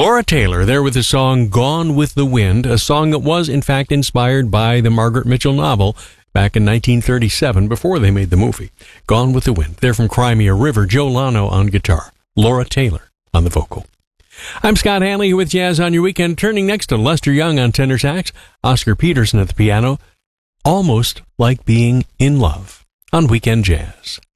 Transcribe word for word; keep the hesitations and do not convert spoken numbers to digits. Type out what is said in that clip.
Laura Taylor there with the song Gone with the Wind, a song that was in fact inspired by the Margaret Mitchell novel back in nineteen thirty-seven before they made the movie. Gone with the Wind. They're from Crimea River. Joe Lano on guitar. Laura Taylor on the vocal. I'm Scott Hanley with Jazz on Your Weekend, turning next to Lester Young on tenor sax, Oscar Peterson at the piano. Almost Like Being in Love on Weekend Jazz.